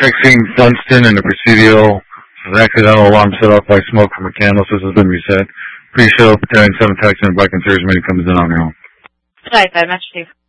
fixing Dunstan and the Presidio. An accidental alarm set off by smoke from a candle. So this has been reset. Pre-show, Battalion 7 Taxi and Bike and Series Meeting comes in on your own. Right, very much, Steve.